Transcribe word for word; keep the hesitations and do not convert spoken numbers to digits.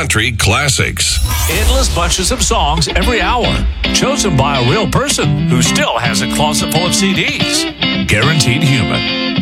country classics. Endless bunches of songs every hour, chosen by a real person who still has a closet full of C Ds. Guaranteed Human.